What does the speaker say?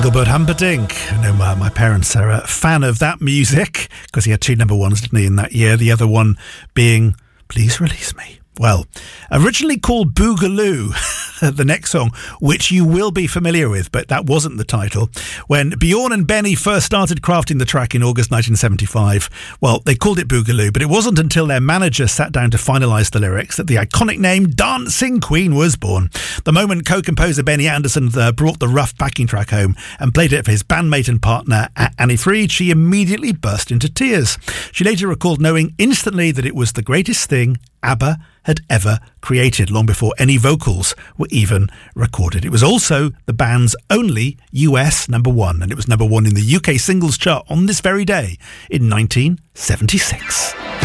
Engelbert Humperdinck. I know my parents are a fan of that music because he had 2 number ones, didn't he, in that year? The other one being Please Release Me. Well, originally called Boogaloo, the next song, which you will be familiar with, but that wasn't the title. When Bjorn and Benny first started crafting the track in August 1975, well, they called it Boogaloo, but it wasn't until their manager sat down to finalise the lyrics that the iconic name Dancing Queen was born. The moment co-composer Benny Anderson brought the rough backing track home and played it for his bandmate and partner Annie Fried, she immediately burst into tears. She later recalled knowing instantly that it was the greatest thing ABBA had ever created, long before any vocals were even recorded. It was also the band's only US number one, and it was number one in the UK singles chart on this very day in 1976.